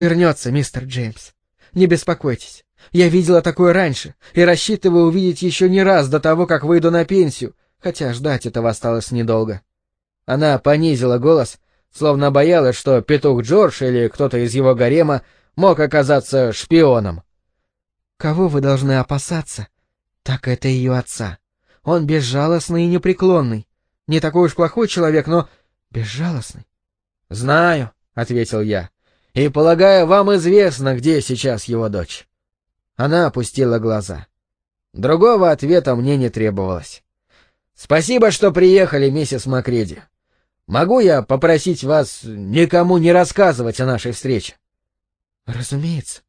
вернется, мистер Джеймс. Не беспокойтесь. Я видела такое раньше и рассчитываю увидеть еще не раз до того, как выйду на пенсию, хотя ждать этого осталось недолго». Она понизила голос, словно боялась, что петух Джордж или кто-то из его гарема мог оказаться шпионом. «Кого вы должны опасаться, так это ее отца. Он безжалостный и непреклонный. Не такой уж плохой человек, но безжалостный». «Знаю», — ответил я, — «и, полагаю, вам известно, где сейчас его дочь». Она опустила глаза. Другого ответа мне не требовалось. «Спасибо, что приехали, миссис Макреди. Могу я попросить вас никому не рассказывать о нашей встрече?» «Разумеется.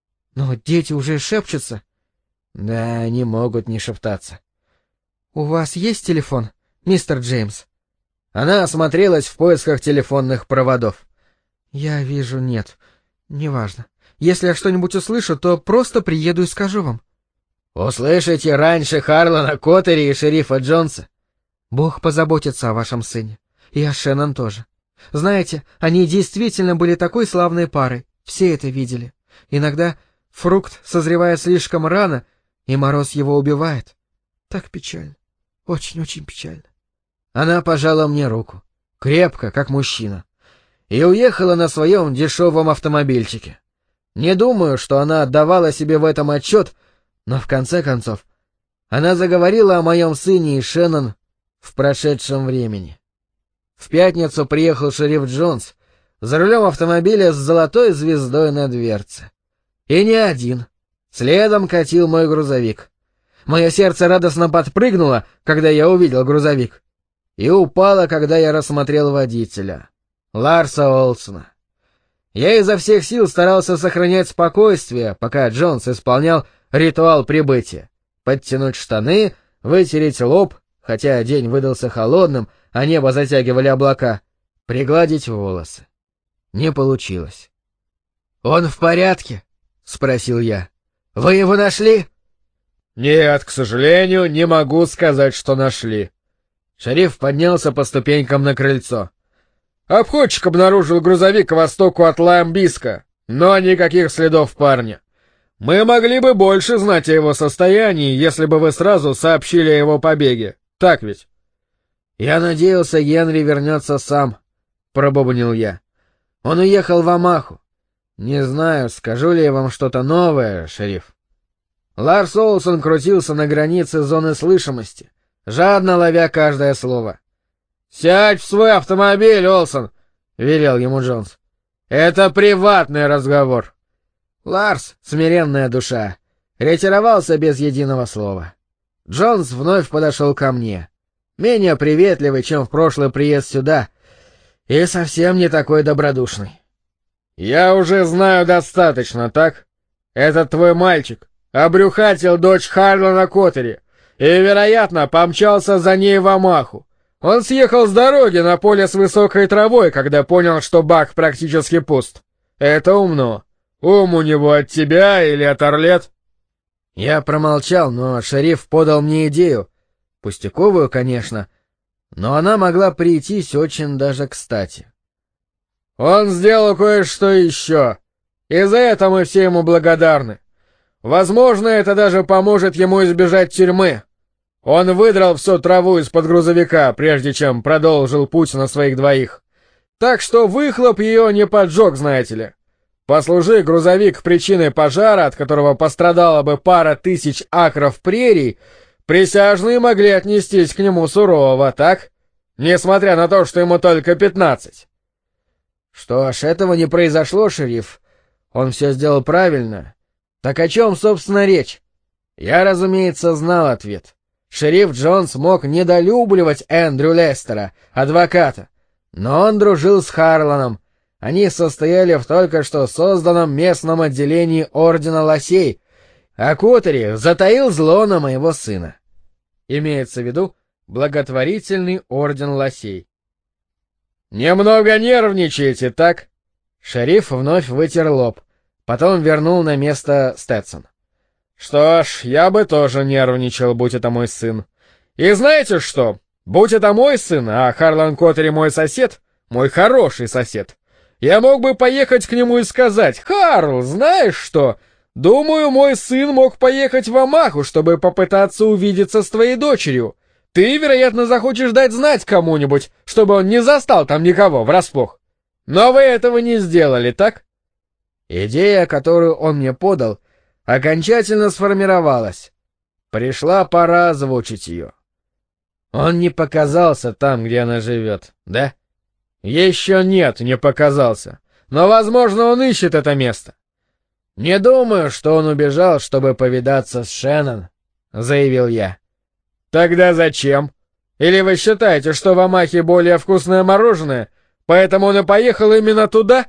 Но дети уже шепчутся». «Да, они могут не шептаться». «У вас есть телефон, мистер Джеймс?» Она осмотрелась в поисках телефонных проводов. «Я вижу, нет. Неважно. Если я что-нибудь услышу, то просто приеду и скажу вам». «Услышите раньше Харлана Коттери и шерифа Джонса?» «Бог позаботится о вашем сыне. И о Шеннон тоже. Знаете, они действительно были такой славной парой. Все это видели. Иногда фрукт созревает слишком рано, и мороз его убивает. Так печально. Очень-очень печально». Она пожала мне руку. Крепко, как мужчина. И уехала на своем дешевом автомобильчике. Не думаю, что она отдавала себе в этом отчет, но в конце концов она заговорила о моем сыне и Шеннон в прошедшем времени. В пятницу приехал шериф Джонс за рулем автомобиля с золотой звездой на дверце. И не один. Следом катил мой грузовик. Мое сердце радостно подпрыгнуло, когда я увидел грузовик, и упало, когда я рассмотрел водителя. Ларса Олсона. Я изо всех сил старался сохранять спокойствие, пока Джонс исполнял ритуал прибытия. Подтянуть штаны, вытереть лоб, хотя день выдался холодным, а небо затягивали облака, пригладить волосы. Не получилось. «Он в порядке?» — спросил я. «Вы его нашли?» «Нет, к сожалению, не могу сказать, что нашли». Шериф поднялся по ступенькам на крыльцо. «Обходчик обнаружил грузовик к востоку от Ламбиска, но никаких следов парня. Мы могли бы больше знать о его состоянии, если бы вы сразу сообщили о его побеге. Так ведь?» «Я надеялся, Генри вернется сам», — пробубнил я. «Он уехал в Омаху. Не знаю, скажу ли я вам что-то новое, шериф». Ларс Олсон крутился на границе зоны слышимости, жадно ловя каждое слово. «Сядь в свой автомобиль, Олсон!» — велел ему Джонс. «Это приватный разговор». Ларс, смиренная душа, ретировался без единого слова. Джонс вновь подошел ко мне, менее приветливый, чем в прошлый приезд сюда, и совсем не такой добродушный. «Я уже знаю достаточно, так? Этот твой мальчик обрюхатил дочь Харлана Коттери и, вероятно, помчался за ней в Омаху. Он съехал с дороги на поле с высокой травой, когда понял, что бак практически пуст. Это умно. Ум у него от тебя или от Орлет?» Я промолчал, но шериф подал мне идею. Пустяковую, конечно, но она могла прийтись очень даже кстати. «Он сделал кое-что еще, и за это мы все ему благодарны. Возможно, это даже поможет ему избежать тюрьмы. Он выдрал всю траву из-под грузовика, прежде чем продолжил путь на своих двоих. Так что выхлоп ее не поджег, знаете ли. Послужи грузовик причиной пожара, от которого пострадала бы пара тысяч акров прерий, присяжные могли отнестись к нему сурово, так? Несмотря на то, что ему только 15. Что ж, этого не произошло, шериф. Он все сделал правильно. Так о чем, собственно, речь? Я, разумеется, знал ответ. Шериф Джонс мог недолюбливать Эндрю Лестера, адвоката, но он дружил с Харланом. Они состояли в только что созданном местном отделении Ордена Лосей, а Коттери затаил зло на моего сына. Имеется в виду благотворительный Орден Лосей. «Немного нервничаете, так?» Шериф вновь вытер лоб, потом вернул на место Сtetson. «Что ж, я бы тоже нервничал, будь это мой сын. И знаете что? Будь это мой сын, а Харлан Коттери мой сосед, мой хороший сосед, Я мог бы поехать к нему и сказать: «Карл, знаешь что? Думаю, мой сын мог поехать в Омаху, чтобы попытаться увидеться с твоей дочерью. Ты, вероятно, захочешь дать знать кому-нибудь, чтобы он не застал там никого врасплох. Но вы этого не сделали, так?» Идея, которую он мне подал, окончательно сформировалась. Пришла пора озвучить ее. Он не показался там, где она живет, да? Еще нет, не показался. Но, возможно, он ищет это место. Не думаю, что он убежал, чтобы повидаться с Шеннон, заявил я. Тогда зачем? Или вы считаете, что в Омахе более вкусное мороженое, поэтому он и поехал именно туда?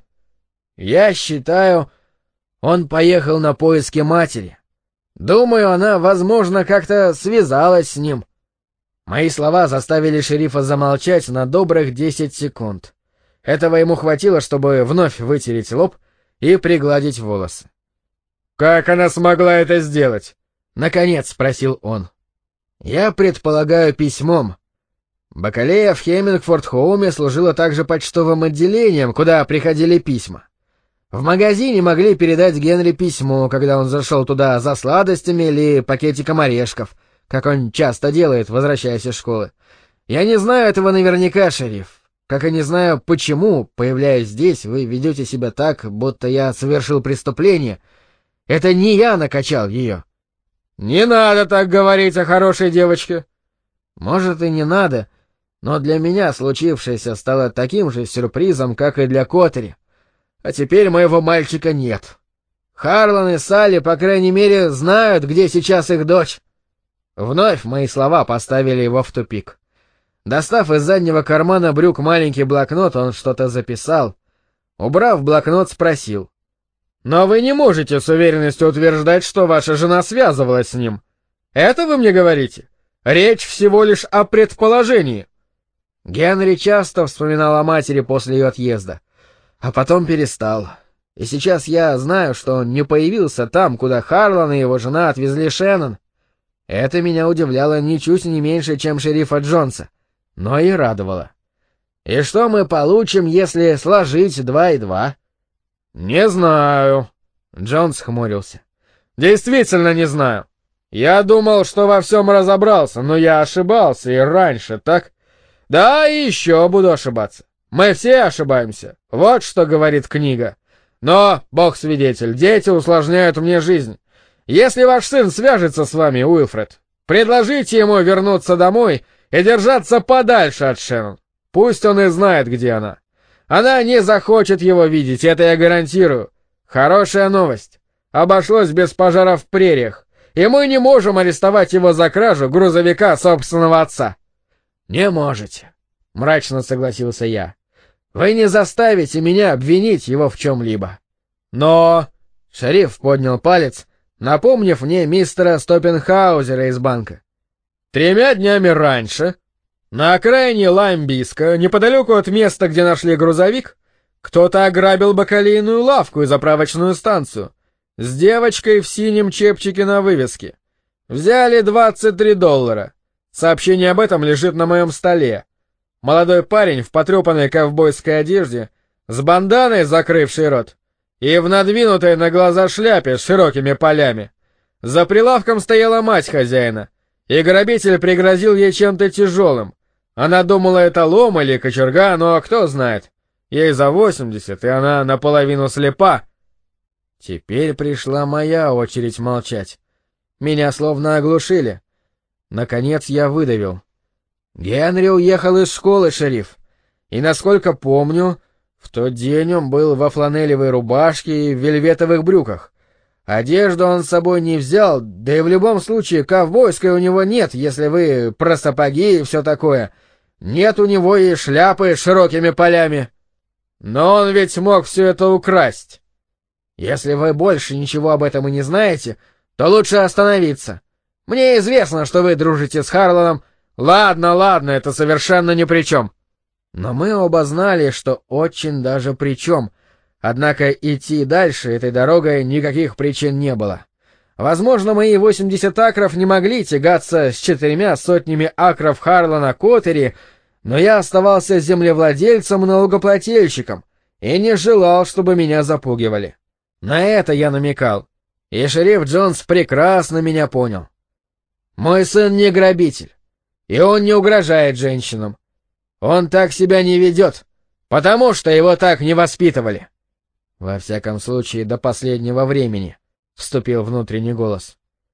Я считаю, он поехал на поиски матери. Думаю, она, возможно, как-то связалась с ним. Мои слова заставили шерифа замолчать на добрых 10 секунд. Этого ему хватило, чтобы вновь вытереть лоб и пригладить волосы. «Как она смогла это сделать?» — наконец спросил он. «Я предполагаю, письмом. Бакалея в Хеммингфорд-Хоуме служила также почтовым отделением, куда приходили письма. В магазине могли передать Генри письмо, когда он зашел туда за сладостями или пакетиком орешков, как он часто делает, возвращаясь из школы. Я не знаю этого наверняка, шериф. Как и не знаю, почему, появляясь здесь, вы ведете себя так, будто я совершил преступление. Это не я накачал ее». «Не надо так говорить о хорошей девочке». «Может, и не надо, но для меня случившееся стало таким же сюрпризом, как и для Коттери. А теперь моего мальчика нет. Харлан и Салли, по крайней мере, знают, где сейчас их дочь». Вновь мои слова поставили его в тупик. Достав из заднего кармана брюк маленький блокнот, он что-то записал. Убрав блокнот, спросил: «Но вы не можете с уверенностью утверждать, что ваша жена связывалась с ним. Это вы мне говорите? Речь всего лишь о предположении». Генри часто вспоминал о матери после ее отъезда, а потом перестал. И сейчас я знаю, что он не появился там, куда Харлан и его жена отвезли Шеннон. Это меня удивляло ничуть не меньше, чем шерифа Джонса, но и радовало. И что мы получим, если сложить 2 и 2? «Не знаю», — Джонс хмурился. «Действительно не знаю. Я думал, что во всем разобрался, но я ошибался и раньше, так? Да, и еще буду ошибаться. Мы все ошибаемся. Вот что говорит книга. Но, бог свидетель, дети усложняют мне жизнь. Если ваш сын свяжется с вами, Уилфред, предложите ему вернуться домой и держаться подальше от Шеннон. Пусть он и знает, где она. Она не захочет его видеть, это я гарантирую. Хорошая новость. Обошлось без пожара в прериях, и мы не можем арестовать его за кражу грузовика собственного отца». «Не можете», — мрачно согласился я. «Вы не заставите меня обвинить его в чем-либо». «Но...» — шериф поднял палец, напомнив мне мистера Стоппенхаузера из банка. 3 днями раньше, на окраине Лаймбиска, неподалеку от места, где нашли грузовик, кто-то ограбил бакалейную лавку и заправочную станцию с девочкой в синем чепчике на вывеске. Взяли $23. Сообщение об этом лежит на моем столе. Молодой парень в потрепанной ковбойской одежде, с банданой, закрывшей рот, и в надвинутой на глаза шляпе с широкими полями. За прилавком стояла мать хозяина, и грабитель пригрозил ей чем-то тяжелым. Она думала, это лом или кочерга, но кто знает. Ей за 80, и она наполовину слепа. Теперь пришла моя очередь молчать. Меня словно оглушили. Наконец я выдавил: «Генри уехал из школы, шериф, и, насколько помню, в тот день он был во фланелевой рубашке и в вельветовых брюках. Одежду он с собой не взял, да и в любом случае ковбойской у него нет, если вы про сапоги и все такое. Нет у него и шляпы с широкими полями». «Но он ведь мог все это украсть». «Если вы больше ничего об этом и не знаете, то лучше остановиться. Мне известно, что вы дружите с Харланом». «Ладно, это совершенно ни при чем». Но мы оба знали, что очень даже при чем. Однако идти дальше этой дорогой никаких причин не было. Возможно, мои 80 акров не могли тягаться с 4 сотнями акров Харлана Коттери, но я оставался землевладельцем и налогоплательщиком, и не желал, чтобы меня запугивали. На это я намекал, и шериф Джонс прекрасно меня понял. Мой сын не грабитель, и он не угрожает женщинам. Он так себя не ведет, потому что его так не воспитывали. Во всяком случае, до последнего времени, — вступил внутренний голос.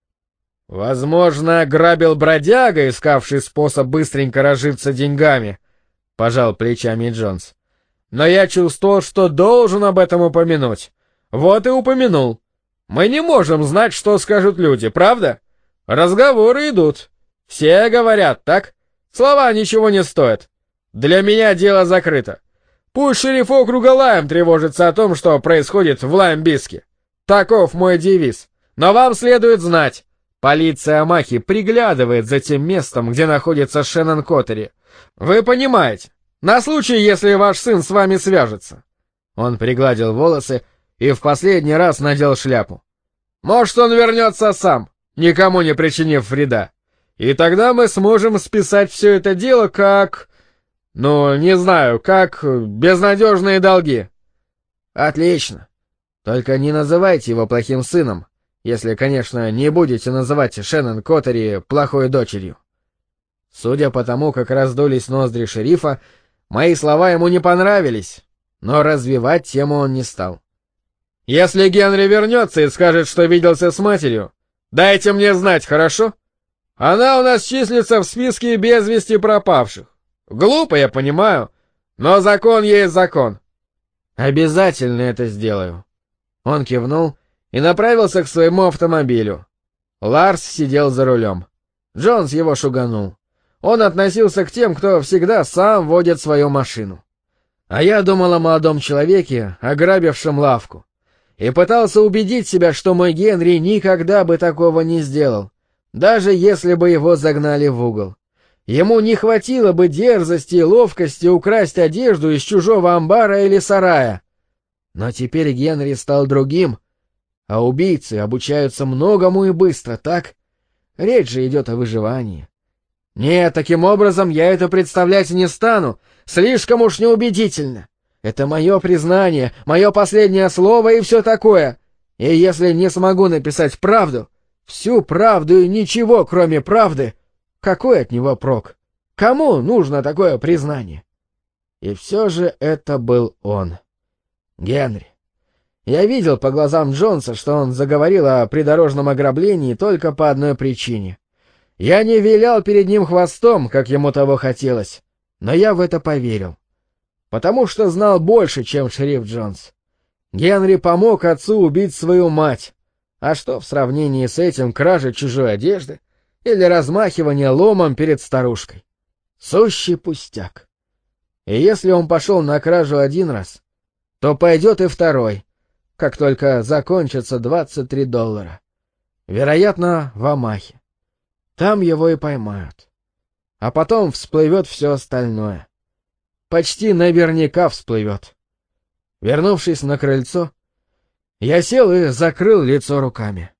Возможно, грабил бродяга, искавший способ быстренько разжиться деньгами, — пожал плечами Джонс. Но я чувствовал, что должен об этом упомянуть. Вот и упомянул. Мы не можем знать, что скажут люди, правда? Разговоры идут. Все говорят, так? Слова ничего не стоят. Для меня дело закрыто. Пусть шериф округа Лайм тревожится о том, что происходит в Лайм-Биске. Таков мой девиз. Но вам следует знать. Полиция Амахи приглядывает за тем местом, где находится Шеннон Коттери. Вы понимаете, на случай, если ваш сын с вами свяжется. Он пригладил волосы и в последний раз надел шляпу. Может, он вернется сам, никому не причинив вреда. И тогда мы сможем списать все это дело как... не знаю, как безнадежные долги. Отлично. Только не называйте его плохим сыном, если, конечно, не будете называть Шеннон Коттери плохой дочерью. Судя по тому, как раздулись ноздри шерифа, мои слова ему не понравились, но развивать тему он не стал. Если Генри вернется и скажет, что виделся с матерью, дайте мне знать, хорошо? Она у нас числится в списке без вести пропавших. Глупо, я понимаю, но закон есть закон. Обязательно это сделаю. Он кивнул и направился к своему автомобилю. Ларс сидел за рулем. Джонс его шуганул. Он относился к тем, кто всегда сам водит свою машину. А я думал о молодом человеке, ограбившем лавку, и пытался убедить себя, что мой Генри никогда бы такого не сделал, даже если бы его загнали в угол. Ему не хватило бы дерзости и ловкости украсть одежду из чужого амбара или сарая. Но теперь Генри стал другим, а убийцы обучаются многому и быстро, так? Речь же идет о выживании. Нет, таким образом я это представлять не стану, слишком уж неубедительно. Это мое признание, мое последнее слово и все такое. И если не смогу написать правду, всю правду и ничего, кроме правды, какой от него прок? Кому нужно такое признание? И все же это был он. Генри. Я видел по глазам Джонса, что он заговорил о придорожном ограблении только по одной причине. Я не вилял перед ним хвостом, как ему того хотелось, но я в это поверил. Потому что знал больше, чем шериф Джонс. Генри помог отцу убить свою мать. А что в сравнении с этим кража чужой одежды или размахивание ломом перед старушкой? Сущий пустяк. И если он пошел на кражу один раз, то пойдет и второй, как только закончатся $23. Вероятно, в Амахе. Там его и поймают. А потом всплывет все остальное. Почти наверняка всплывет. Вернувшись на крыльцо, я сел и закрыл лицо руками.